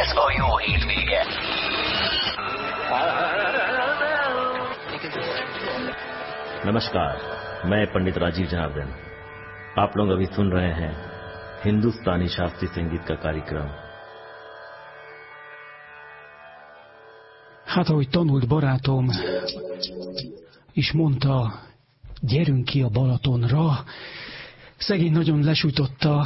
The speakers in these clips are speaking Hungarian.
Ez a jó hétvége. नमस्कार, मैं पंडित राजीव जनार्दन। आप लोग अभी सुन रहे हैं हिंदुस्तानी शास्त्रीय संगीत का कार्यक्रम। Hát, ahogy tanult barátom is mondta, gyerünk ki a Balatonra. Szegény nagyon lesújtotta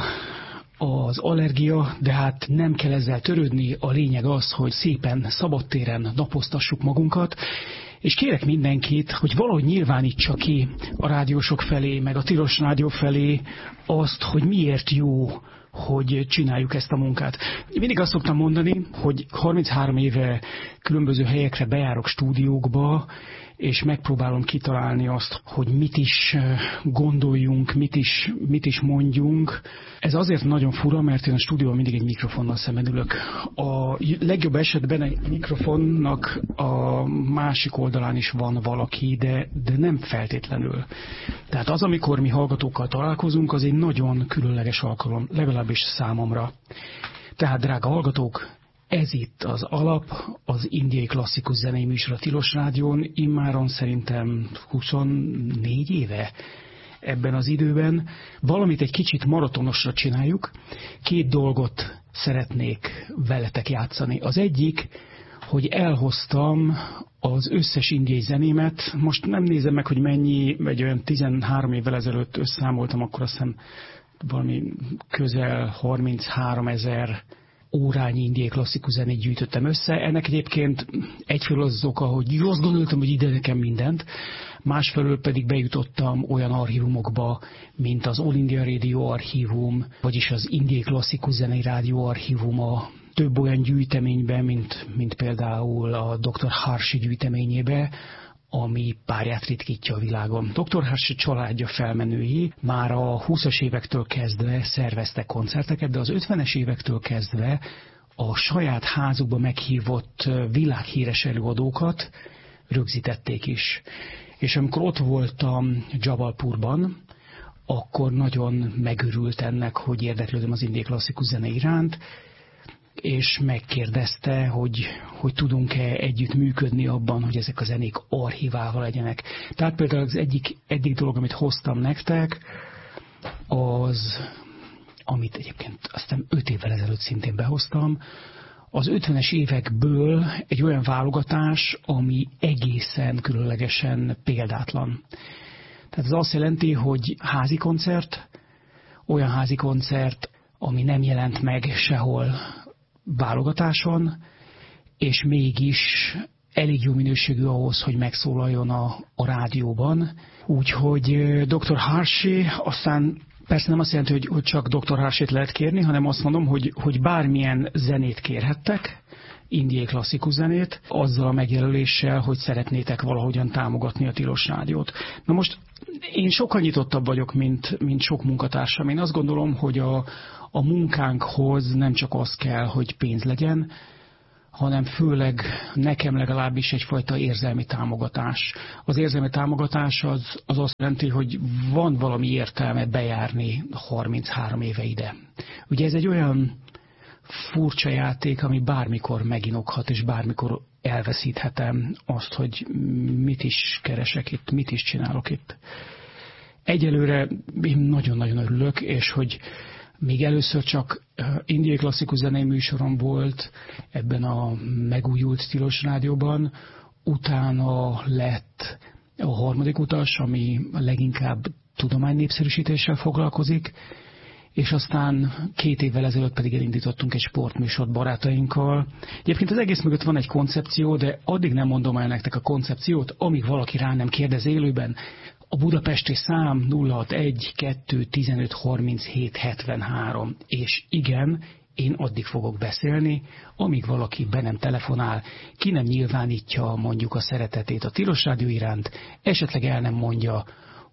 az allergia, de hát nem kell ezzel törődni. A lényeg az, hogy szépen szabadtéren napoztassuk magunkat, és kérek mindenkit, hogy valahogy nyilvánítsa ki a rádiósok felé, meg a Tilos Rádió felé azt, hogy miért jó, hogy csináljuk ezt a munkát. Én mindig azt szoktam mondani, hogy 33 éve különböző helyekre bejárok stúdiókba, és megpróbálom kitalálni azt, hogy mit is gondoljunk, mit is mondjunk. Ez azért nagyon fura, mert én a stúdióban mindig egy mikrofonnal szemben ülök. A legjobb esetben egy mikrofonnak a másik oldalán is van valaki, de nem feltétlenül. Tehát az, amikor mi hallgatókkal találkozunk, az egy nagyon különleges alkalom, legalábbis számomra. Tehát, drága hallgatók, ez itt az alap, az indiai klasszikus zenei műsor a Tilos Rádión, immáron szerintem 24 éve ebben az időben. Valamit egy kicsit maratonosra csináljuk. 2 dolgot szeretnék veletek játszani. Az egyik, hogy elhoztam az összes indiai zenémet. Most nem nézem meg, hogy mennyi, egy olyan 13 évvel ezelőtt összeszámoltam, akkor azt hiszem valami közel 33 000 órányi indiai klasszikus zenét gyűjtöttem össze. Ennek egyébként egyfelől az oka, hogy azt gondoltam, hogy ide nekem mindent, másfelől pedig bejutottam olyan archívumokba, mint az All India Radio archívum, vagyis az indiai klasszikus zenei rádió archívuma, több olyan gyűjteményben, mint például a Dr. Harshi gyűjteményébe, ami párját ritkítja a világon. Dr. Harshi családja felmenői már a 20-as évektől kezdve szerveztek koncerteket, de az 50-es évektől kezdve a saját házukba meghívott világhíres előadókat rögzítették is. És amikor ott voltam Jabalpurban, akkor nagyon megörült ennek, hogy érdeklődöm az indiai klasszikus zene iránt, és megkérdezte, hogy tudunk-e együtt működni abban, hogy ezek a zenék archíválva legyenek. Tehát például az egyik dolog, amit hoztam nektek, az, amit egyébként aztán 5 évvel ezelőtt szintén behoztam, az 50-es évekből egy olyan válogatás, ami egészen különlegesen példátlan. Tehát ez azt jelenti, hogy házi koncert, olyan házi koncert, ami nem jelent meg sehol válogatáson, és mégis elég jó minőségű ahhoz, hogy megszólaljon a rádióban. Úgyhogy Dr. Harshi, aztán persze nem azt jelenti, hogy csak Dr. Harshit lehet kérni, hanem azt mondom, hogy bármilyen zenét kérhettek, indiai klasszikus zenét, azzal a megjelöléssel, hogy szeretnétek valahogyan támogatni a Tilos Rádiót. Na most én sokkal nyitottabb vagyok, mint sok munkatársam. Én azt gondolom, hogy a munkánkhoz nem csak az kell, hogy pénz legyen, hanem főleg nekem legalábbis egyfajta érzelmi támogatás. Az érzelmi támogatás az azt jelenti, hogy van valami értelme bejárni 33 éve ide. Ugye ez egy olyan furcsa játék, ami bármikor meginokhat, és bármikor elveszíthetem azt, hogy mit is keresek itt, mit is csinálok itt. Egyelőre én nagyon-nagyon örülök, és hogy még először csak indiai klasszikus zenei műsorom volt ebben a megújult Tilos Rádióban, utána lett a Harmadik utas, ami leginkább tudománynépszerűsítéssel foglalkozik, és aztán 2 évvel ezelőtt pedig elindítottunk egy sportműsort barátainkkal. Egyébként az egész mögött van egy koncepció, de addig nem mondom el nektek a koncepciót, amíg valaki rá nem kérdez élőben. A budapesti szám 061 2 15 37 73, és igen, én addig fogok beszélni, amíg valaki be nem telefonál, ki nem nyilvánítja mondjuk a szeretetét a Tilos Rádió iránt, esetleg el nem mondja,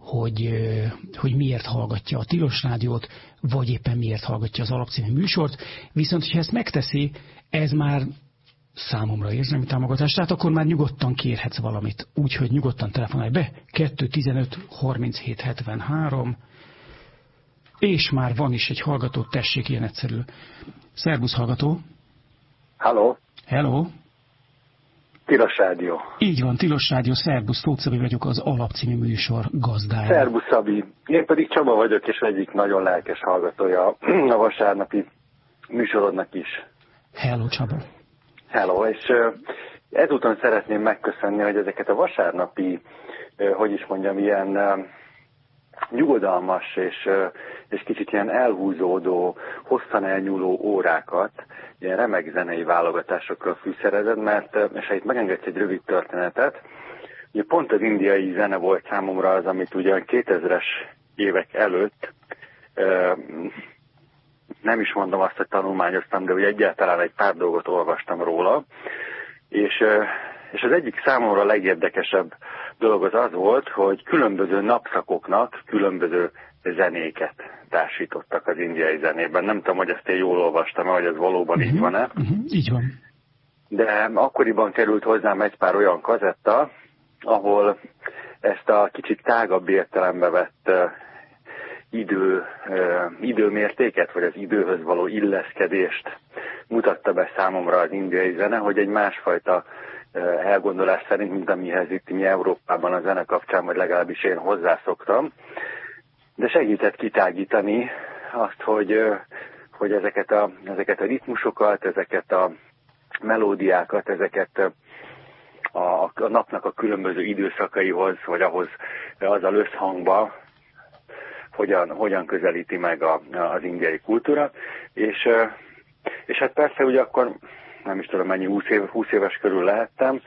hogy miért hallgatja a Tilos Rádiót, vagy éppen miért hallgatja az alapcímű műsort, viszont ha ezt megteszi, ez már számomra érzelmi támogatás, tehát akkor már nyugodtan kérhetsz valamit. Úgyhogy nyugodtan telefonálj be, 2 15 37 73, és már van is egy hallgató, tessék, ilyen egyszerű. Szerbusz, hallgató! Halló? Hello. Tilos Rádió. Így van, Tilos Rádió, szerbusz, Tóth Szabi vagyok, az Alapcímű műsor gazdája. Szerbusz Szabi. Én pedig Csaba vagyok, és egyik nagyon lelkes hallgatója a vasárnapi műsorodnak is. Hello, Csaba. Hello, és ezúton szeretném megköszönni, hogy ezeket a vasárnapi, hogy is mondjam, ilyen nyugodalmas és kicsit ilyen elhúzódó, hosszan elnyúló órákat ilyen remek zenei válogatásokról fűszerezed, mert, és ha itt megengedsz egy rövid történetet, ugye pont az indiai zene volt számomra az, amit ugyan 2000-es évek előtt, nem is mondom azt, hogy tanulmányoztam, de ugye egyáltalán egy pár dolgot olvastam róla, és az egyik számomra legérdekesebb dolog az volt, hogy különböző napszakoknak különböző zenéket társítottak az indiai zenében. Nem tudom, hogy ezt én jól olvastam, hogy ez valóban így van-e. Így van. De akkoriban került hozzám egy pár olyan kazetta, ahol ezt a kicsit tágabb értelembe vett időmértéket, vagy az időhöz való illeszkedést mutatta be számomra az indiai zene, hogy egy másfajta elgondolás szerint, mint amihez itt mi Európában a zene kapcsán, vagy legalábbis én hozzászoktam, de segített kitágítani azt, hogy ezeket a ritmusokat, ezeket a melódiákat, ezeket a napnak a különböző időszakaihoz, vagy ahhoz azzal összhangba hogyan közelíti meg az indiai kultúra. És hát persze ugye akkor nem is tudom mennyi, 20 éves körül lehettem,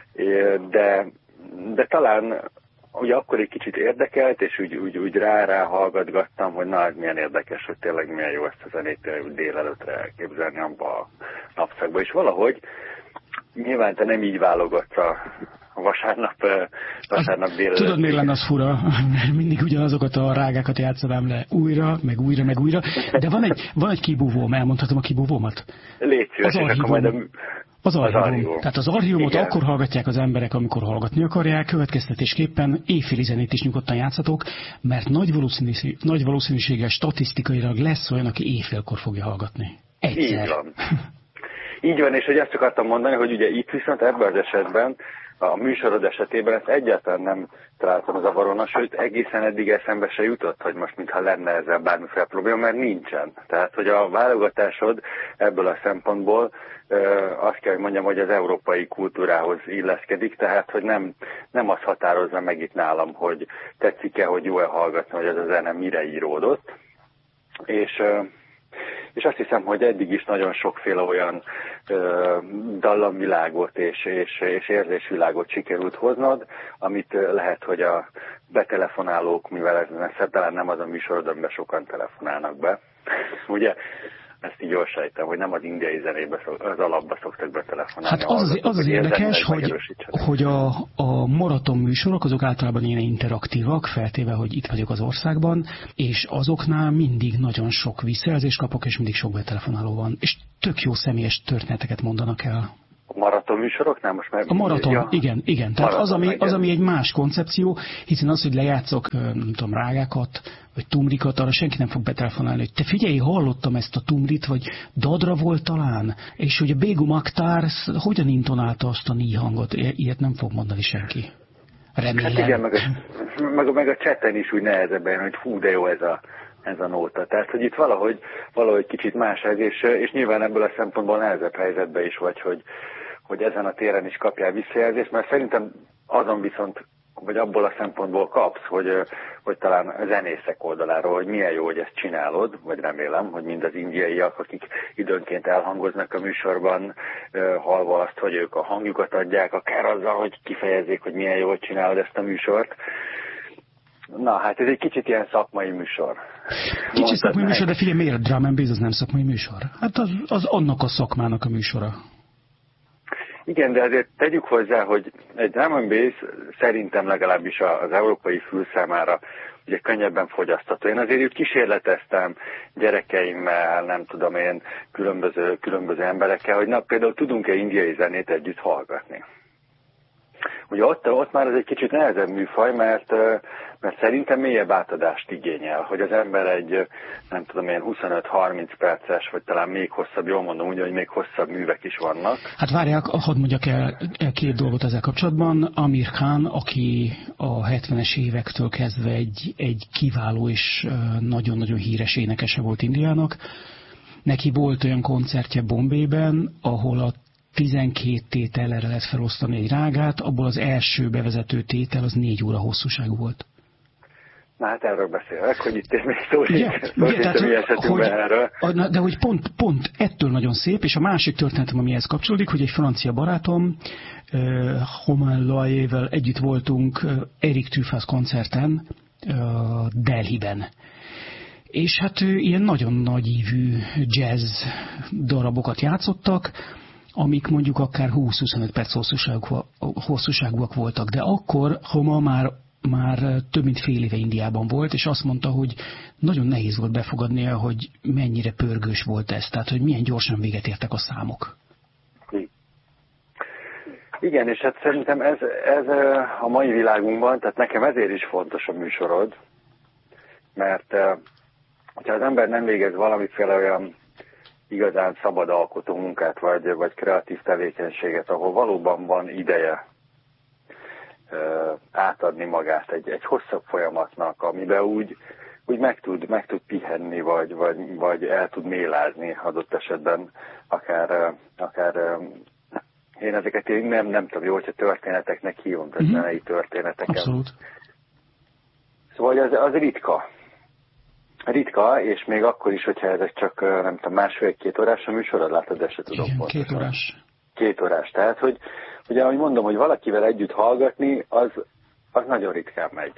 de talán ugye akkor egy kicsit érdekelt, és úgy rá hallgatgattam, hogy na, ez milyen érdekes, hogy tényleg milyen jó ezt a zenét délelőttre elképzelni abba a napszakba. És valahogy nyilván te nem így válogatsz a vasárnap délelőtt. Tudod, miért lenne az fura? Mindig ugyanazokat a rágákat játszanám le újra, meg újra. De van egy kibúvóm, elmondhatom a kibúvómat? Légy szíves, akkor majd az archívum. Tehát az archívumot igen. Akkor hallgatják az emberek, amikor hallgatni akarják, következtetésképpen éjféli zenét is nyugodtan játszatok, mert nagy valószínűséggel statisztikailag lesz olyan, aki éjfélkor fogja hallgatni. Egyszer. Így van. Így van, és hogy ezt akartam mondani, hogy ugye itt viszont ebben az esetben, a műsorod esetében ezt egyáltalán nem találtam az avaronas, sőt egészen eddig eszembe se jutott, hogy most mintha lenne ezzel bármiféle probléma, mert nincsen. Tehát, hogy a válogatásod ebből a szempontból azt kell, hogy mondjam, hogy az európai kultúrához illeszkedik, tehát, hogy nem azt határozza meg itt nálam, hogy tetszik-e, hogy jó-e hallgatni, hogy ez a zene mire íródott. És azt hiszem, hogy eddig is nagyon sokféle olyan dallamvilágot és érzésvilágot sikerült hoznod, amit lehet, hogy a betelefonálók, mivel ez talán nem az a műsorod, amiben sokan telefonálnak be, ugye, ezt így jól sejtem, hogy nem az indiai zenébe, az alapba szoktak betelefonálni. Hát az érdekes, hogy a maraton műsorok azok általában ilyen interaktívak, feltéve, hogy itt vagyok az országban, és azoknál mindig nagyon sok visszajelzést kapok, és mindig sok betelefonáló van. És tök jó személyes történeteket mondanak el. A maraton műsoroknál most már... A maraton, ja. igen. Tehát maraton, az, ami egy más koncepció, hiszen az, hogy lejátszok, nem tudom, rágákat, vagy tumrikat, arra senki nem fog betelefonálni, hogy te figyelj, hallottam ezt a tumrit, vagy Dadra volt talán, és hogy a Begum Akhtar hogyan intonálta azt a ní hangot, ilyet nem fog mondani senki. Remélem. Hát igen, meg a chatten is úgy nehezebben, hogy hú, de jó ez a nóta. Tehát, hogy itt valahogy kicsit más ez, és nyilván ebből a szempontból nehezebb helyzetben is vagy, hogy ezen a téren is kapjál visszajelzést, mert szerintem azon viszont, vagy abból a szempontból kapsz, hogy talán a zenészek oldaláról, hogy milyen jó, hogy ezt csinálod, vagy remélem, hogy mind az indiaiak, akik időnként elhangoznak a műsorban, hallva azt, hogy ők a hangjukat adják, akár azzal, hogy kifejezzék, hogy milyen jó, hogy csinálod ezt a műsort. Na, hát ez egy kicsit ilyen szakmai műsor. Kicsit szakmai műsor, de figyelj, miért a Drum and Bass az nem szakmai műsor? Hát az annak a szakmának a műsora. Igen, de azért tegyük hozzá, hogy egy Drum and Bass szerintem legalábbis az európai fül számára ugye könnyebben fogyasztható. Én azért úgy kísérleteztem gyerekeimmel, nem tudom én, különböző emberekkel, hogy na például tudunk-e indiai zenét együtt hallgatni. Ugye ott már ez egy kicsit nehezebb műfaj, mert szerintem mélyebb átadást igényel, hogy az ember egy, nem tudom, ilyen 25-30 perces, vagy talán még hosszabb, jól mondom úgy, hogy még hosszabb művek is vannak. Hát várják, hadd mondjak el két dolgot ezzel kapcsolatban. Amir Khan, aki a 70-es évektől kezdve egy kiváló és nagyon-nagyon híres énekese volt Indiának, neki volt olyan koncertje Bombayben, ahol a 12 tételre lehet felosztani egy rágát, abból az első bevezető tétel az 4 óra hosszúságú volt. Na hát erről beszélek, hogy itt még szó erről. De hogy pont ettől nagyon szép, és a másik történetem, amihez kapcsolódik, hogy egy francia barátom, Romain Loayével együtt voltunk Eric Truffaz koncerten Delhiben. És hát ilyen nagyon nagy ívű jazz darabokat játszottak, amik mondjuk akár 20-25 perc hosszúságúak voltak. De akkor Homa már több mint fél éve Indiában volt, és azt mondta, hogy nagyon nehéz volt befogadnia, hogy mennyire pörgős volt ez, tehát hogy milyen gyorsan véget értek a számok. Igen, és hát szerintem ez a mai világunkban, tehát nekem ezért is fontos a műsorod, mert hogyha az ember nem végez valamiféle olyan igazán szabad alkotó munkát, vagy kreatív tevékenységet, ahol valóban van ideje átadni magát egy hosszabb folyamatnak, amiben úgy meg tud pihenni, vagy el tud mélázni adott esetben, akár én ezeket nem tudom, jó, hogyha történeteknek hívom, tehát zenei történeteket. Abszolút. Szóval az ritka, és még akkor is, hogyha ezek csak, nem tudom, másfél-két órás a műsorod, látod, de se tudom. Igen, 2 órás. 2 órás, tehát, hogy ugye, ahogy mondom, hogy valakivel együtt hallgatni, az nagyon ritkán megy.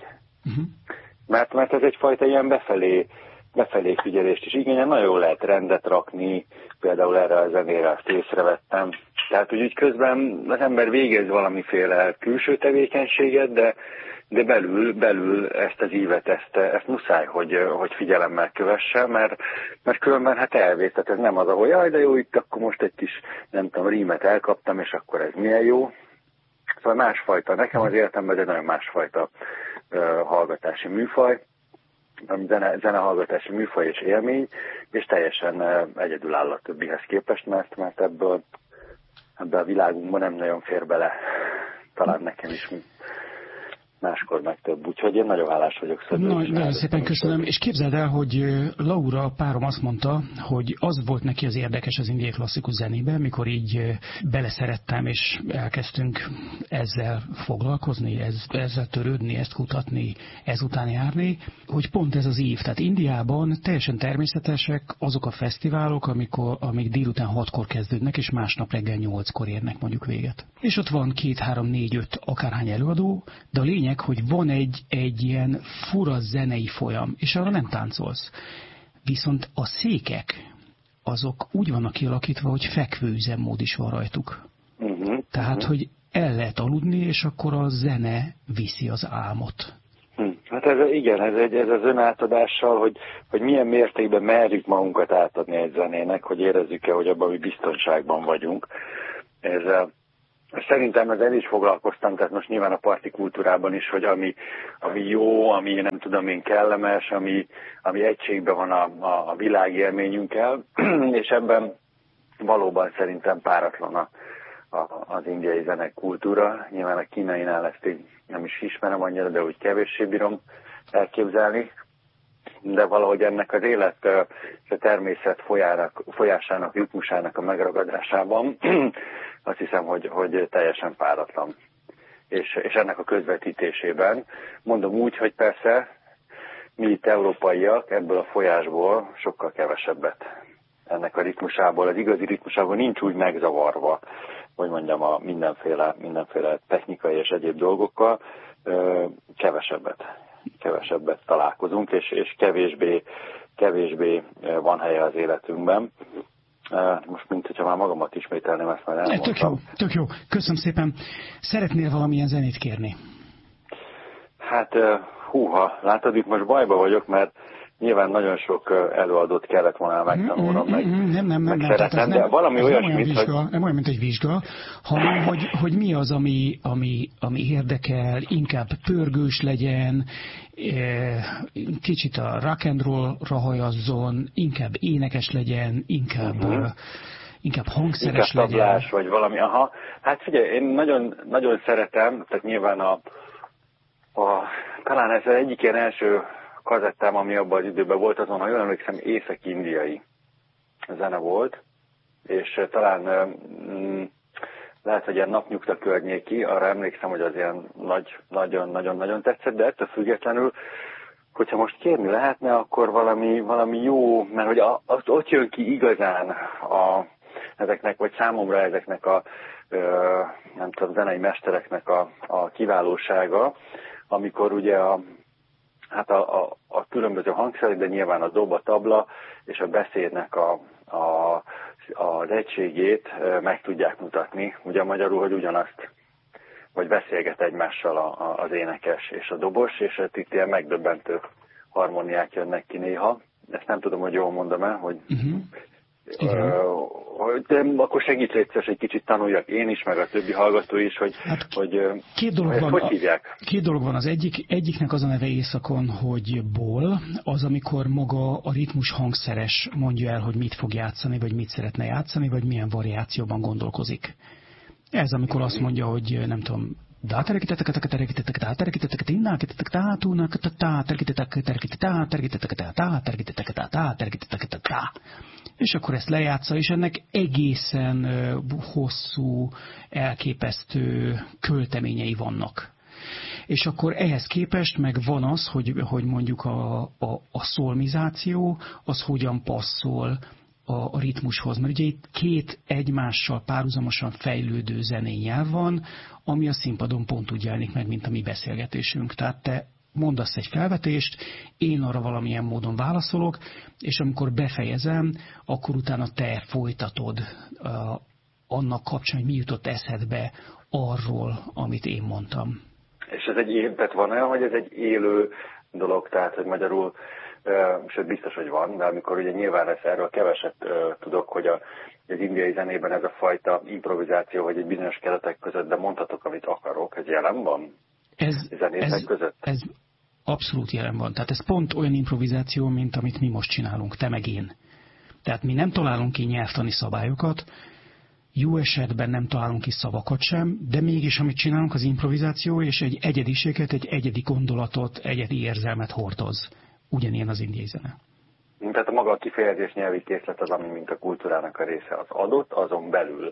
Mert ez egyfajta ilyen befelé figyelést is igényel, nagyon jól lehet rendet rakni, például erre a zenére azt észrevettem. Tehát, hogy úgy közben az ember végez valamiféle külső tevékenységet, de belül ezt az ívet, ezt muszáj, hogy figyelemmel kövesse, mert különben hát elvész. Tehát ez nem az, ahol jaj, de jó, itt akkor most egy kis, nem tudom, rímet elkaptam, és akkor ez milyen jó. Szóval másfajta, nekem az életemben egy nagyon másfajta hallgatási műfaj, zenehallgatási műfaj és élmény, és teljesen egyedülálló a többihez képest, mert ebben a világunkban nem nagyon fér bele, talán nekem is máskor meg több. Úgyhogy én nagyon hálás vagyok. Nagyon szépen köszönöm. És képzeld el, hogy Laura, a párom azt mondta, hogy az volt neki az érdekes az indiai klasszikus zenében, mikor így beleszerettem, és elkezdtünk ezzel foglalkozni, ezzel törődni, ezt kutatni, ezután járni, hogy pont ez az ív. Tehát Indiában teljesen természetesek azok a fesztiválok, amik délután 6-kor kezdődnek, és másnap reggel 8-kor érnek mondjuk véget. És ott van 2, 3, 4, 5 akárhány előadó, de a lényeg, hogy van egy ilyen fura zenei folyam, és arra nem táncolsz. Viszont a székek, azok úgy vannak kialakítva, hogy fekvő üzemmód is van rajtuk. Tehát, hogy el lehet aludni, és akkor a zene viszi az álmot. Hát ez az önátadással, hogy milyen mértékben merjük magunkat átadni egy zenének, hogy érezzük-e, hogy abban mi biztonságban vagyunk. Szerintem ezzel is foglalkoztam, tehát most nyilván a parti kultúrában is, hogy ami jó, ami nem tudom én kellemes, ami egységben van a világélményünkkel, és ebben valóban szerintem páratlan az indiai zenekultúra. Nyilván a kínainál ezt így nem is ismerem annyira, de úgy kevéssé bírom elképzelni. De valahogy ennek az élet és a természet folyásának, ritmusának a megragadásában azt hiszem, hogy teljesen páratlan. És ennek a közvetítésében mondom úgy, hogy persze mi itt európaiak ebből a folyásból sokkal kevesebbet. Ennek a ritmusából, az igazi ritmusából nincs úgy megzavarva, hogy mondjam, a mindenféle technikai és egyéb dolgokkal, kevesebbet találkozunk, és kevésbé van helye az életünkben. Most, mint hogyha már magamat ismételném, ezt már elmondtam. Tök jó. Köszönöm szépen. Szeretnél valamilyen zenét kérni? Hát, látod, itt most bajba vagyok, mert nyilván nagyon sok előadót kellett volna megtanulnom, meg szeretem, de valami olyasmit, nem olyan, mint egy vizsga, hanem hogy mi az, ami érdekel, inkább pörgős legyen, kicsit a rock and roll-ra hajazzon, inkább énekes legyen, inkább hangszeres inkább legyen. Tablás, vagy valami, aha. Hát figyelj, én nagyon, nagyon szeretem, tehát nyilván talán ez egyik ilyen első kazettám, ami abban az időben volt, azon, ha jól emlékszem, észak-indiai zene volt, és talán lehet, hogy ilyen napnyugta környéki, arra emlékszem, hogy az ilyen nagyon-nagyon tetszett, de ettől függetlenül, hogyha most kérni lehetne, akkor valami jó, mert hogy ott jön ki igazán ezeknek, vagy számomra ezeknek a nem tudom, zenei mestereknek a kiválósága, amikor ugye a különböző hangszerek, de nyilván a dob, a tabla és a beszédnek az egységét meg tudják mutatni. Ugye magyarul, hogy ugyanazt, vagy beszélget egymással az énekes és a dobos, és itt ilyen megdöbbentő harmóniák jönnek ki néha. Ezt nem tudom, hogy jól mondom-e, hogy... De akkor segíts létszes, egy kicsit tanuljak én is, meg a többi hallgató is, hogy hogy hívják? Két dolog van. Az egyiknek az a neve északon, hogy ból, az, amikor maga a ritmus hangszeres mondja el, hogy mit fog játszani, vagy mit szeretne játszani, vagy milyen variációban gondolkozik. Ez amikor azt mondja, hogy nem tudom, és akkor ezt lejátsza, és ennek egészen hosszú, elképesztő költeményei vannak. És akkor ehhez képest meg van az, hogy mondjuk a szolmizáció, az hogyan passzol a ritmushoz. Mert ugye itt két egymással párhuzamosan fejlődő zenényelv van, ami a színpadon pont úgy jelenik meg, mint a mi beszélgetésünk. Tehát te mondasz egy felvetést, én arra valamilyen módon válaszolok, és amikor befejezem, akkor utána te folytatod annak kapcsán, hogy mi jutott eszedbe arról, amit én mondtam. És ez tehát van olyan, hogy ez egy élő dolog, tehát hogy magyarul, sőt biztos, hogy van, de amikor ugye nyilván erről keveset tudok, hogy az indiai zenében ez a fajta improvizáció, hogy egy bizonyos keretek között, de mondhatok, amit akarok, ez jelen van? Ez abszolút jelen van. Tehát ez pont olyan improvizáció, mint amit mi most csinálunk, te meg én. Tehát mi nem találunk ki nyelvtani szabályokat, jó esetben nem találunk ki szavakat sem, de mégis amit csinálunk az improvizáció, és egy egyediséget, egy egyedi gondolatot, egyedi érzelmet hordoz. Ugyanilyen az indiai zene. Tehát a maga a kifejezés nyelvi készlet az, ami mint a kultúrának a része az adott, azon belül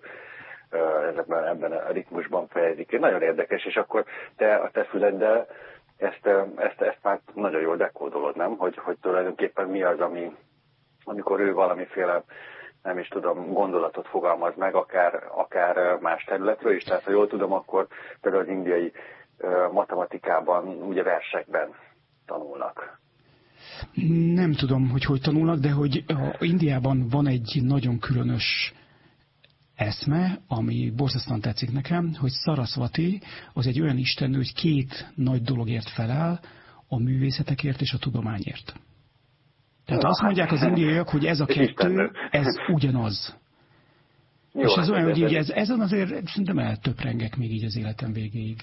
ebben a ritmusban fejezik. Nagyon érdekes, és akkor te a te füleddel ezt már nagyon jól dekódolod, nem? Hogy tulajdonképpen mi az, amikor ő valamiféle, nem is tudom, gondolatot fogalmaz meg, akár más területről is. Tehát ha jól tudom, akkor például az indiai matematikában, ugye versekben tanulnak. Nem tudom, hogy tanulnak, de hogy Indiában van egy nagyon különös eszme, ami borzasztóan tetszik nekem, hogy Sarasvati az egy olyan istennő, hogy két nagy dologért felel, a művészetekért és a tudományért. Tehát azt mondják az indiaiak, hogy ez a kettő, ez ugyanaz. Jó, és ez olyan, hogy így ezen azért szerintem eltöprengek még így az életem végéig.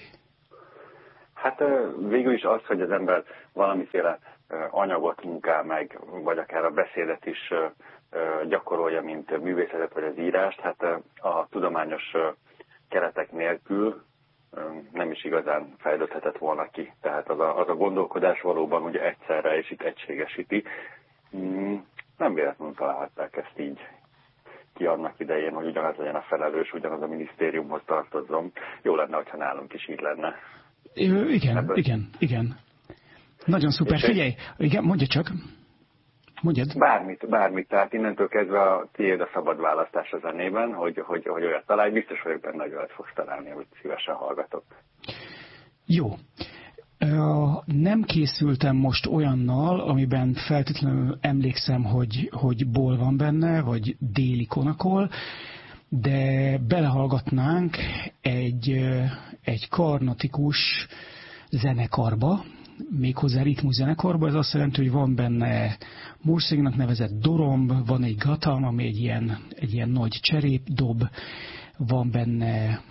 Hát végül is az, hogy az ember valamiféle anyagot munkál meg, vagy akár a beszédet is gyakorolja, mint művészetet vagy az írást, hát a tudományos keretek nélkül nem is igazán fejlődhetett volna ki. Tehát az a gondolkodás valóban ugye egyszerre, és itt egységesíti. Nem véletlenül találták ezt így ki annak idején, hogy ugyanaz legyen a felelős, ugyanaz a minisztériumhoz tartozzon. Jó lenne, hogyha nálunk is így lenne. Igen. Nagyon szuper. Figyelj, igen, mondja csak. Mondjad. Bármit, tehát innentől kezdve a tiéd a szabad választás a zenében, hogy olyat találj, biztos vagyok benne, hogy olyat fogsz találni, amit szívesen hallgatok. Jó. Nem készültem most olyannal, amiben feltétlenül emlékszem, hogy ból van benne, vagy déli konakol, de belehallgatnánk egy karnatikus zenekarba, méghozzá ritmus zenekarban. Ez azt jelenti, hogy van benne Morsingnak nevezett doromb, van egy gatam, ami egy ilyen nagy cserépdob, van benne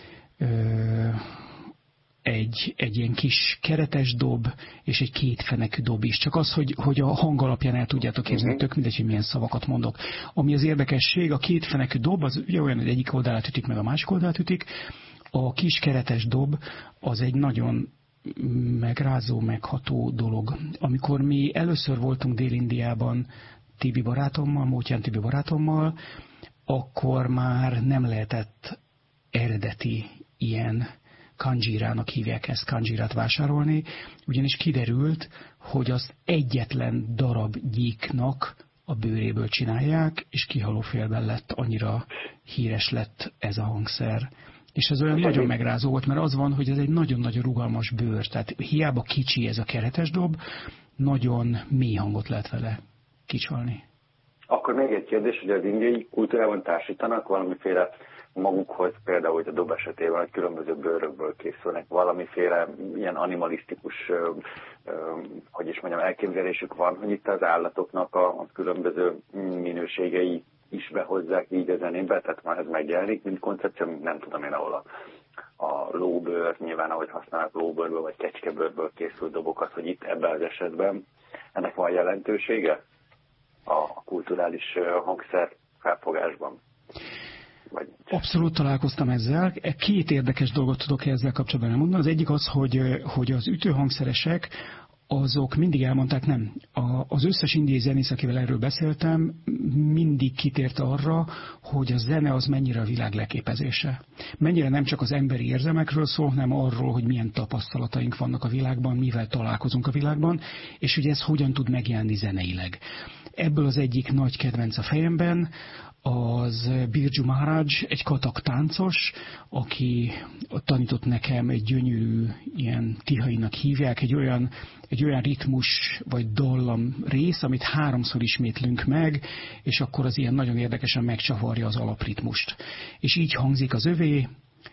egy ilyen kis keretes dob, és egy kétfenekű dob is. Csak az, hogy a hang alapján el tudjátok képzelni, tök mindegy, hogy milyen szavakat mondok. Ami az érdekesség, a kétfenekű dob, az ugye olyan, hogy egyik oldalát ütik, meg a másik oldalát ütik. A kis keretes dob az egy nagyon megrázó, megható dolog. Amikor mi először voltunk Dél-Indiában Tibi barátommal, Mótyán Tibi barátommal, akkor már nem lehetett eredeti ilyen kanjirának hívják ezt, kanjirát vásárolni, ugyanis kiderült, hogy azt egyetlen darab gyíknak a bőréből csinálják, és kihalófélben lett, annyira híres lett ez a hangszer. És ez olyan nagyon megrázó volt, mert az van, hogy ez egy nagyon-nagyon rugalmas bőr, tehát hiába kicsi ez a keretes dob, nagyon mély hangot lehet vele kicsalni. Akkor még egy kérdés, hogy az indiai kultúrában társítanak valamiféle magukhoz, például, hogy a dob esetében, hogy különböző bőrökből készülnek, valamiféle ilyen animalisztikus, hogy is mondjam, elképzelésük van, hogy itt az állatoknak a különböző minőségei is behozzák így a zenébe, tehát már ez megjelenik, mint koncepció, nem tudom én, ahol a lóbőr, nyilván ahogy használnak lóbőrből vagy kecskebőrből készült dobokat, hogy itt ebben az esetben ennek van jelentősége a kulturális hangszer felfogásban. Abszolút találkoztam ezzel. Két érdekes dolgot tudok ezzel kapcsolatban elmondani. Az egyik az, hogy az ütőhangszeresek azok mindig elmondták, nem. Az összes indiai zenész, akivel erről beszéltem, mindig kitért arra, hogy a zene az mennyire a világ leképezése. Mennyire nem csak az emberi érzelmekről szól, hanem arról, hogy milyen tapasztalataink vannak a világban, mivel találkozunk a világban, és hogy ez hogyan tud megjelenni zeneileg. Ebből az egyik nagy kedvenc a fejemben, az Birju Maharaj, egy katak táncos, aki tanított nekem egy gyönyörű, ilyen tihainak hívják, egy olyan ritmus vagy dallam rész, amit 3-szor ismétlünk meg, és akkor az ilyen nagyon érdekesen megcsavarja az alapritmust. És így hangzik az övé,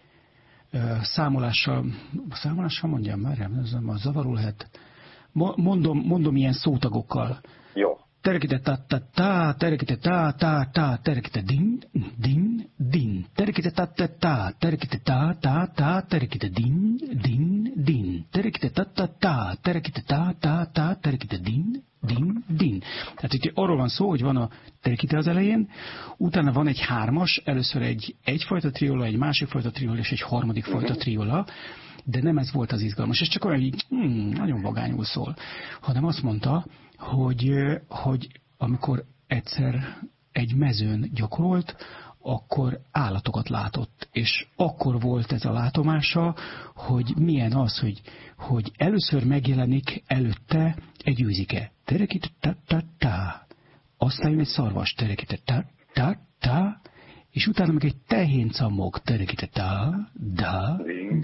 számolással mondjam már, ez nem zavarul lehet. Mondom ilyen szótagokkal. Jó. Terekite ta-ta-ta, terekite ta-ta-ta, terekite din, din, din. Terekite ta-ta-ta, terekite ta-ta-ta, terekite din, din, din. Terekite ta-ta-ta, terekite ta-ta-ta, terekite din, din, din. Tehát itt arról van szó, hogy van a terekite az elején, utána van egy 3-as, először egyfajta triola, egy másik fajta triola és egy harmadik fajta triola, de nem ez volt az izgalmas. Ez csak olyan, hogy nagyon vagányul szól, hanem azt mondta, hogy amikor egyszer egy mezőn gyakorolt, akkor állatokat látott, és akkor volt ez a látomása, hogy milyen az, hogy először megjelenik előtte egy őzike. Terekite ta-ta-ta. Aztán jön egy szarvas. Terekite ta-ta-ta. És utána meg egy tehéncammog. Terekite ta-da-da.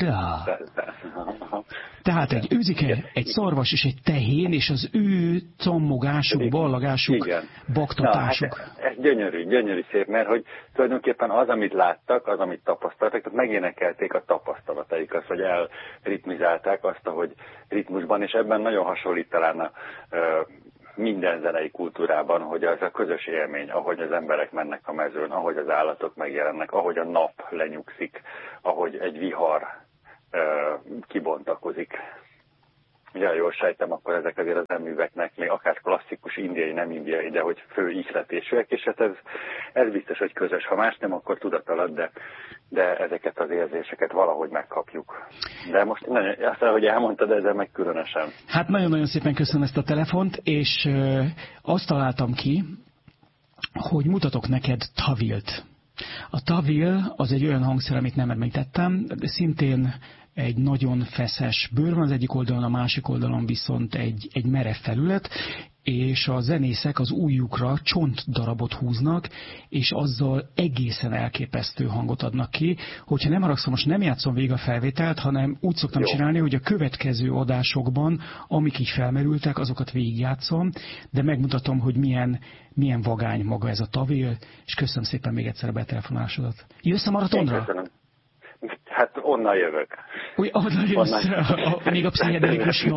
Tehát egy őzike, egy szarvas és egy tehén, és az ő cammogásuk, ballagásuk, baktatásuk. Hát ez gyönyörű szép, mert hogy tulajdonképpen az, amit láttak, az, amit tapasztaltak, tehát megénekelték a tapasztalataikat, vagy elritmizálták azt, ahogy ritmusban, és ebben nagyon hasonlít talán a minden zenei kultúrában, hogy az a közös élmény, ahogy az emberek mennek a mezőn, ahogy az állatok megjelennek, ahogy a nap lenyugszik, ahogy egy vihar kibontakozik. Ugye, jól sejtem, akkor ezek azért az műveknek még akár klasszikus indiai, nem indiai, de hogy fő ihletésűek, és hát ez biztos, hogy közös. Ha más nem, akkor tudat alatt, de ezeket az érzéseket valahogy megkapjuk. De most azt, hogy elmondtad, ezzel meg különösen. Hát nagyon-nagyon szépen köszönöm ezt a telefont, és azt találtam ki, hogy mutatok neked tavilt. A tavil az egy olyan hangszer, amit nem említettem, de szintén egy nagyon feszes bőr van az egyik oldalon, a másik oldalon viszont egy merev felület, és a zenészek az ujjukra csontdarabot húznak, és azzal egészen elképesztő hangot adnak ki. Hogyha nem haragszom, most nem játszom végig a felvételt, hanem úgy szoktam csinálni, hogy a következő adásokban, amik így felmerültek, azokat végigjátszom, de megmutatom, hogy milyen vagány maga ez a tavil, és köszönöm szépen még egyszer a betelefonásodat. Jössz a maratonra? Köszönöm. Hát onnan jövök. Úgy, még a pszichedelikus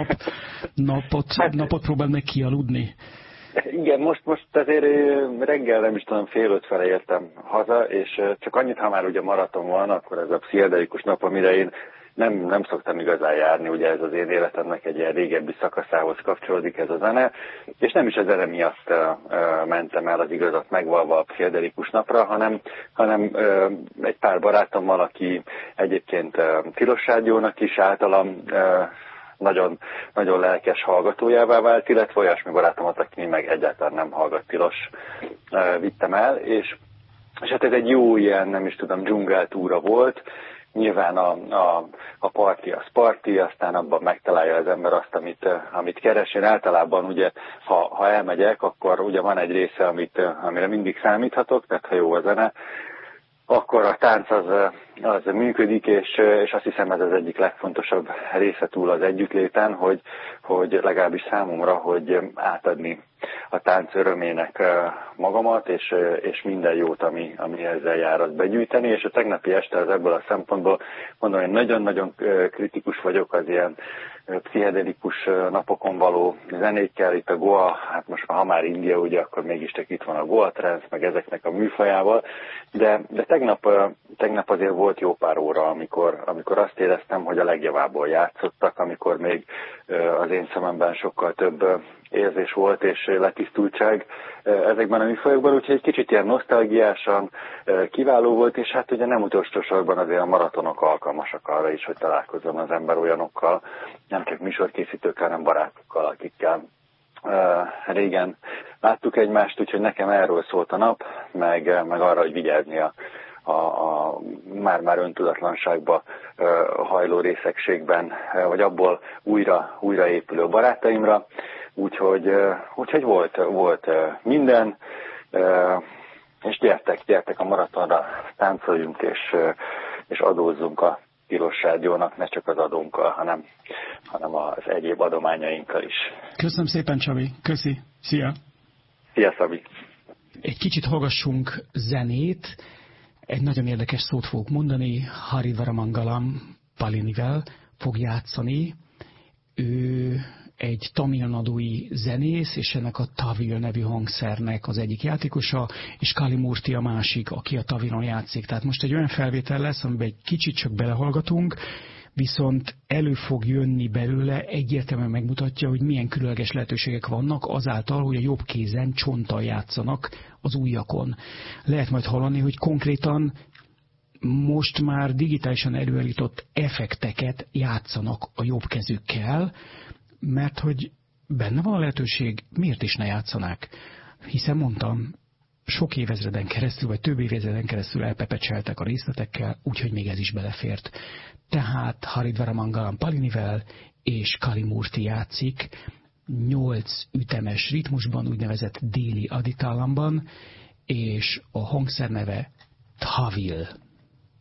napot próbáld meg kialudni. Igen, most azért reggel, nem is tudom, 4:30 fele értem haza, és csak annyit, ha már ugye maraton van, akkor ez a pszichedelikus nap, amire én nem szoktam igazán járni, ugye ez az én életemnek egy ilyen régebbi szakaszához kapcsolódik ez a zene, és nem is a zene miatt mentem el az igazat megvalva a pszichedelikus napra, hanem egy pár barátommal, aki egyébként Tilos Rádiónak is általam nagyon, nagyon lelkes hallgatójává vált, illetve olyasmi barátomat, aki meg egyáltalán nem hallgat Tilos, vittem el, és hát ez egy jó ilyen, nem is tudom, dzsungeltúra volt. Nyilván a parti az parti, aztán abban megtalálja az ember azt, amit keres. Én általában ugye, ha elmegyek, akkor ugye van egy része, amire mindig számíthatok, tehát ha jó a zene, akkor a tánc az működik, és azt hiszem ez az egyik legfontosabb része túl az együttléten, hogy legalábbis számomra, hogy átadni a tánc örömének magamat, és minden jót, ami ezzel jár, azt begyűjteni, és a tegnapi este az ebből a szempontból mondom, hogy nagyon-nagyon kritikus vagyok az ilyen pszichedelikus napokon való zenékkel, itt a Goa, hát most ha már India, ugye, akkor mégis itt van a Goa trance, meg ezeknek a műfajával, de tegnap azért volt jó pár óra, amikor azt éreztem, hogy a legjavából játszottak, amikor még az én szememben sokkal több érzés volt és letisztultság ezekben a műfajokban, úgyhogy egy kicsit ilyen nosztalgiásan kiváló volt, és hát ugye nem utolsó sorban azért a maratonok alkalmasak arra is, hogy találkozzon az ember olyanokkal, nem csak műsorkészítőkkel, hanem barátokkal, akikkel régen láttuk egymást, úgyhogy nekem erről szólt a nap, meg arra, hogy vigyázni a már öntudatlanságba hajló részegségben, vagy abból újra épülő barátaimra. Úgyhogy volt minden, és gyertek a maratonra, táncoljunk, és adózzunk a Tilos Rádiónak, ne csak az adónkkal, hanem az egyéb adományainkkal is. Köszönöm szépen, Csabi. Köszi. Szia. Szia, Szabi. Egy kicsit hallgassunk zenét. Egy nagyon érdekes szót fogok mondani. Haridvaramangalam Palinivel fog játszani. Ő egy tamilnadui zenész, és ennek a tavil nevű hangszernek az egyik játékosa, és Kali Murti a másik, aki a tavilon játszik. Tehát most egy olyan felvétel lesz, amiben egy kicsit csak belehallgatunk, viszont elő fog jönni belőle, egyértelműen megmutatja, hogy milyen különleges lehetőségek vannak azáltal, hogy a jobb kézen csonttal játszanak az ujjakon. Lehet majd hallani, hogy konkrétan most már digitálisan előállított effekteket játszanak a jobb kezükkel, mert hogy benne van a lehetőség, miért is ne játszanák? Hiszen mondtam, sok évezreden keresztül, vagy több évezreden keresztül elpepecseltek a részletekkel, úgyhogy még ez is belefért. Tehát Haridvaramangalam Palinivel és Kali Murti játszik 8 ütemes ritmusban, úgynevezett déli aditálamban, és a hangszer neve Tavil.